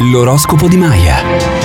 L'oroscopo di Maya.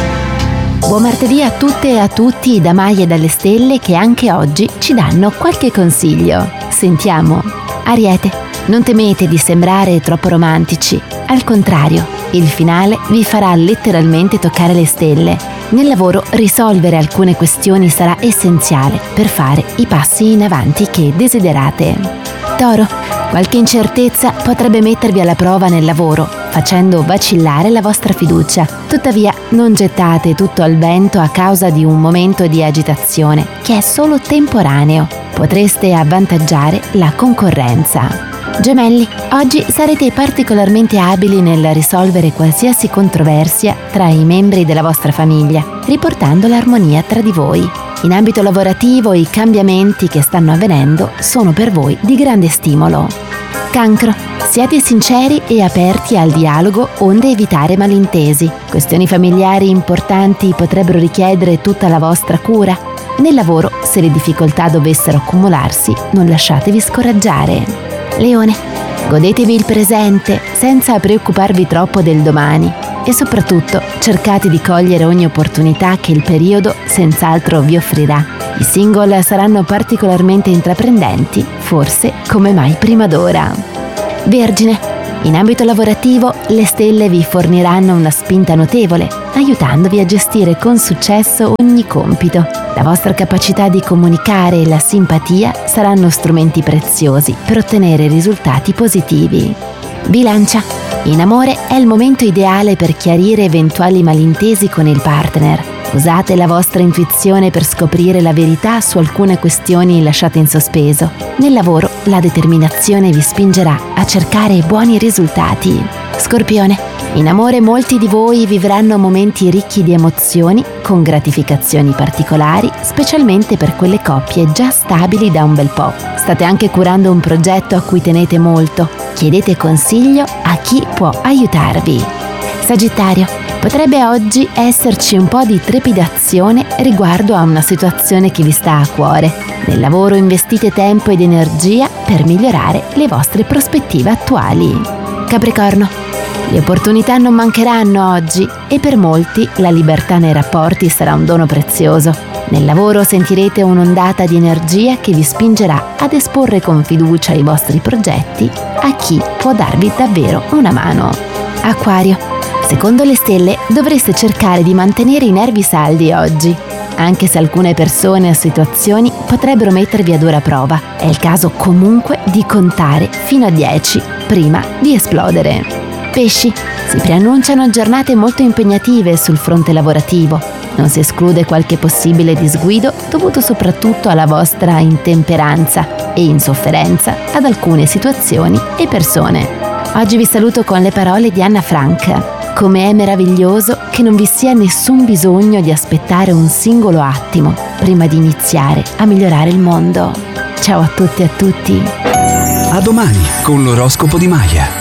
Buon martedì a tutte e a tutti da Maya e dalle stelle, che anche oggi ci danno qualche consiglio. Sentiamo. Ariete, non temete di sembrare troppo romantici. Al contrario, il finale vi farà letteralmente toccare le stelle. Nel lavoro risolvere alcune questioni sarà essenziale per fare i passi in avanti che desiderate. Toro, qualche incertezza potrebbe mettervi alla prova nel lavoro, facendo vacillare la vostra fiducia. Tuttavia, non gettate tutto al vento a causa di un momento di agitazione, che è solo temporaneo. Potreste avvantaggiare la concorrenza. Gemelli, oggi sarete particolarmente abili nel risolvere qualsiasi controversia tra i membri della vostra famiglia, riportando l'armonia tra di voi. In ambito lavorativo, i cambiamenti che stanno avvenendo sono per voi di grande stimolo. Cancro, siate sinceri e aperti al dialogo onde evitare malintesi. Questioni familiari importanti potrebbero richiedere tutta la vostra cura. Nel lavoro, se le difficoltà dovessero accumularsi, non lasciatevi scoraggiare. Leone, godetevi il presente senza preoccuparvi troppo del domani e soprattutto cercate di cogliere ogni opportunità che il periodo senz'altro vi offrirà. I single saranno particolarmente intraprendenti, forse come mai prima d'ora. Vergine, in ambito lavorativo le stelle vi forniranno una spinta notevole, aiutandovi a gestire con successo ogni compito. La vostra capacità di comunicare e la simpatia saranno strumenti preziosi per ottenere risultati positivi. Bilancia, in amore è il momento ideale per chiarire eventuali malintesi con il partner. Usate la vostra intuizione per scoprire la verità su alcune questioni lasciate in sospeso. Nel lavoro, la determinazione vi spingerà a cercare buoni risultati. Scorpione, in amore molti di voi vivranno momenti ricchi di emozioni, con gratificazioni particolari, specialmente per quelle coppie già stabili da un bel po'. State anche curando un progetto a cui tenete molto. Chiedete consiglio a chi può aiutarvi. Sagittario, potrebbe oggi esserci un po' di trepidazione riguardo a una situazione che vi sta a cuore. Nel lavoro investite tempo ed energia per migliorare le vostre prospettive attuali. Capricorno, le opportunità non mancheranno oggi e per molti la libertà nei rapporti sarà un dono prezioso. Nel lavoro sentirete un'ondata di energia che vi spingerà ad esporre con fiducia i vostri progetti a chi può darvi davvero una mano. Acquario, secondo le stelle dovreste cercare di mantenere i nervi saldi oggi, anche se alcune persone o situazioni potrebbero mettervi a dura prova. È il caso comunque di contare fino a 10 prima di esplodere. Pesci, si preannunciano giornate molto impegnative sul fronte lavorativo. Non si esclude qualche possibile disguido dovuto soprattutto alla vostra intemperanza e insofferenza ad alcune situazioni e persone. Oggi vi saluto con le parole di Anna Frank. Come è meraviglioso che non vi sia nessun bisogno di aspettare un singolo attimo prima di iniziare a migliorare il mondo. Ciao a tutti e a tutti. A domani con l'oroscopo di Maya.